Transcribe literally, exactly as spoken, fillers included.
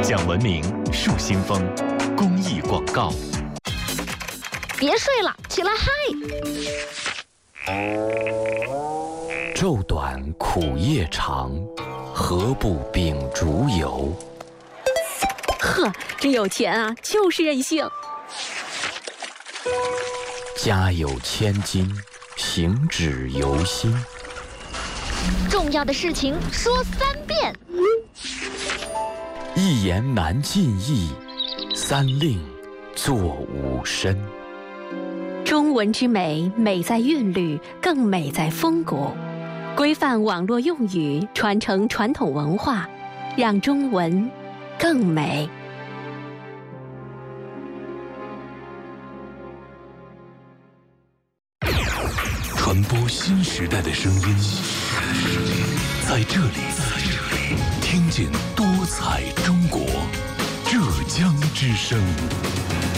讲文明树新风，公益广告。 别睡了，起来嗨！ 昼短苦夜长，何不秉烛游？ 呵，这有钱啊，就是任性。 家有千金，行止由心。 重要的事情说三遍。 一言难尽意，三令作吾身。 中文之美，美在韵律，更美在风骨。规范网络用语，传承传统文化，让中文更美。 传播新时代的声音，在这里，听见多彩中国，浙江之声。